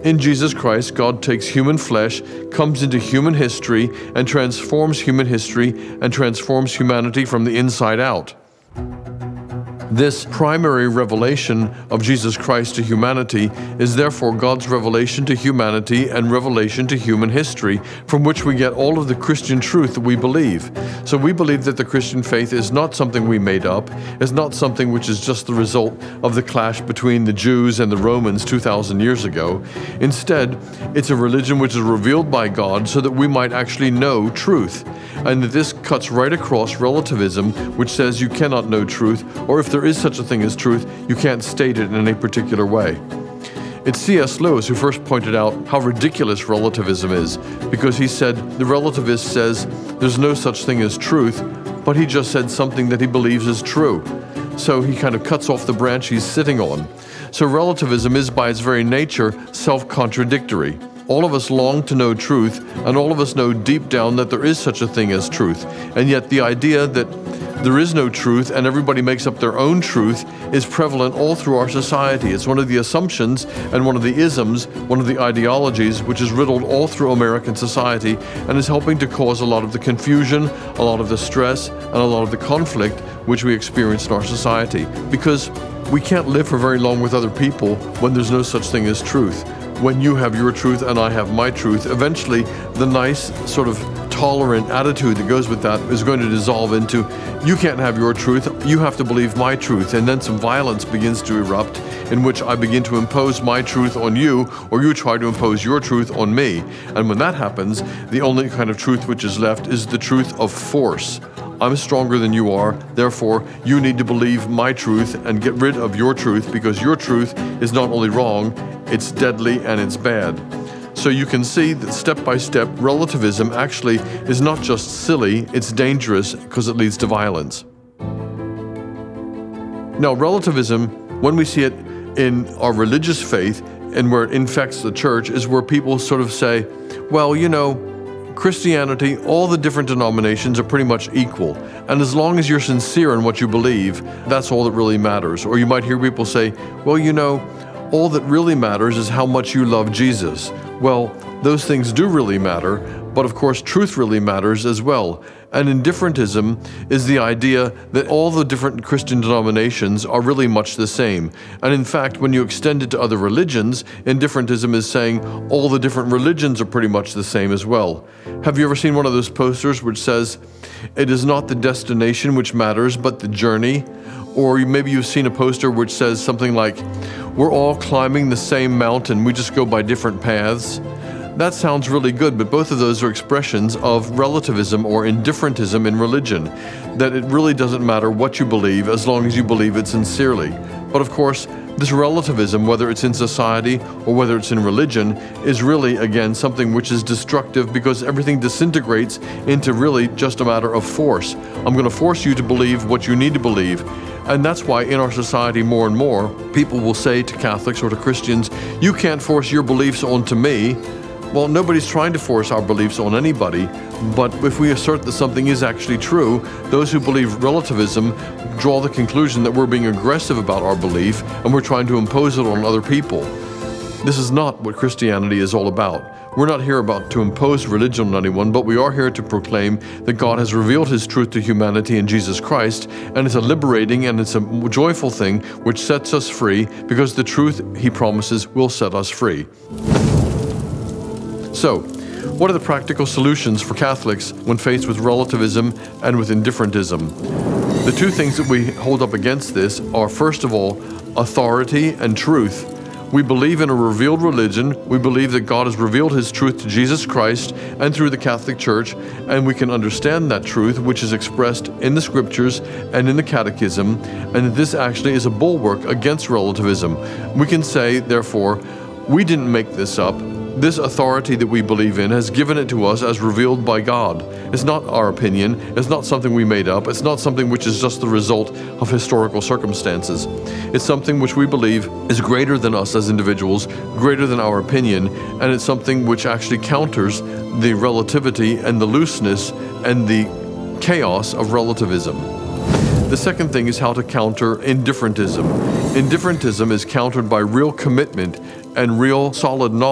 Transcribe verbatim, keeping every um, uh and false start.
In Jesus Christ, God takes human flesh, comes into human history, and transforms human history and transforms humanity from the inside out. This primary revelation of Jesus Christ to humanity is therefore God's revelation to humanity and revelation to human history, from which we get all of the Christian truth that we believe. So we believe that the Christian faith is not something we made up, is not something which is just the result of the clash between the Jews and the Romans two thousand years ago. Instead, it's a religion which is revealed by God so that we might actually know truth. And that this cuts right across relativism, which says you cannot know truth, or if there is such a thing as truth, you can't state it in any particular way. It's C S Lewis who first pointed out how ridiculous relativism is, because he said the relativist says there's no such thing as truth, but he just said something that he believes is true. So he kind of cuts off the branch he's sitting on. So relativism is by its very nature self-contradictory. All of us long to know truth, and all of us know deep down that there is such a thing as truth. And yet the idea that there is no truth and everybody makes up their own truth is prevalent all through our society. It's one of the assumptions and one of the isms, one of the ideologies which is riddled all through American society and is helping to cause a lot of the confusion, a lot of the stress, and a lot of the conflict which we experience in our society. Because we can't live for very long with other people when there's no such thing as truth. When you have your truth and I have my truth, eventually the nice sort of tolerant attitude that goes with that is going to dissolve into, you can't have your truth, you have to believe my truth, and then some violence begins to erupt in which I begin to impose my truth on you, or you try to impose your truth on me. And when that happens, the only kind of truth which is left is the truth of force. I'm stronger than you are, therefore you need to believe my truth and get rid of your truth, because your truth is not only wrong, it's deadly and it's bad. So you can see that step by step, relativism actually is not just silly, it's dangerous because it leads to violence. Now, relativism, when we see it in our religious faith and where it infects the church, is where people sort of say, well, you know, Christianity, all the different denominations are pretty much equal. And as long as you're sincere in what you believe, that's all that really matters. Or you might hear people say, well, you know, all that really matters is how much you love Jesus. Well, those things do really matter, but of course truth really matters as well. And indifferentism is the idea that all the different Christian denominations are really much the same. And in fact, when you extend it to other religions, indifferentism is saying all the different religions are pretty much the same as well. Have you ever seen one of those posters which says, it is not the destination which matters, but the journey? Or maybe you've seen a poster which says something like, we're all climbing the same mountain, we just go by different paths. That sounds really good, but both of those are expressions of relativism or indifferentism in religion, that it really doesn't matter what you believe as long as you believe it sincerely. But of course, this relativism, whether it's in society or whether it's in religion, is really, again, something which is destructive, because everything disintegrates into really just a matter of force. I'm going to force you to believe what you need to believe. And that's why in our society more and more, people will say to Catholics or to Christians, you can't force your beliefs onto me. Well, nobody's trying to force our beliefs on anybody, but if we assert that something is actually true, those who believe relativism draw the conclusion that we're being aggressive about our belief and we're trying to impose it on other people. This is not what Christianity is all about. We're not here about to impose religion on anyone, but we are here to proclaim that God has revealed His truth to humanity in Jesus Christ, and it's a liberating and it's a joyful thing which sets us free, because the truth He promises will set us free. So, what are the practical solutions for Catholics when faced with relativism and with indifferentism? The two things that we hold up against this are, first of all, authority and truth. We believe in a revealed religion. We believe that God has revealed His truth to Jesus Christ and through the Catholic Church, and we can understand that truth, which is expressed in the Scriptures and in the Catechism, and that this actually is a bulwark against relativism. We can say, therefore, we didn't make this up. This authority that we believe in has given it to us as revealed by God. It's not our opinion, it's not something we made up, it's not something which is just the result of historical circumstances. It's something which we believe is greater than us as individuals, greater than our opinion, and it's something which actually counters the relativity and the looseness and the chaos of relativism. The second thing is how to counter indifferentism. Indifferentism is countered by real commitment and real solid knowledge